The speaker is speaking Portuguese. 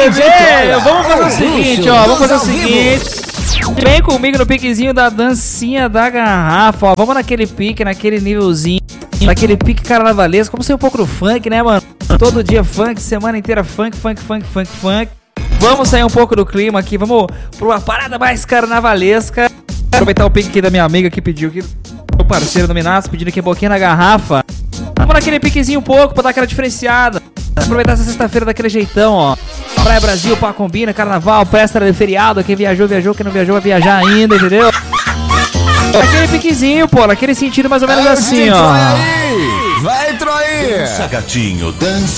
bebê! Vamos fazer o seguinte, ó. Vamos fazer o seguinte. Vem comigo no piquezinho da dancinha da garrafa, ó. Vamos naquele pique, naquele nívelzinho. Naquele pique carnavalesco. Como ser um pouco do funk, né, mano? Todo dia funk, semana inteira funk. Vamos sair um pouco do clima aqui. Vamos pra uma parada mais carnavalesca. Aproveitar o pique aqui da minha amiga que pediu aqui. Meu parceiro nominato pedindo aqui um pouquinho na garrafa. Vamos naquele piquezinho um pouco pra dar aquela diferenciada. Aproveitar essa sexta-feira daquele jeitão, ó. Praia Brasil, pá, combina, carnaval, presta de feriado. Quem viajou, quem não viajou vai viajar ainda, entendeu? Aquele piquezinho, pô, naquele sentido mais ou menos assim, ó. Vai, Troí! Dança, gatinho, dança.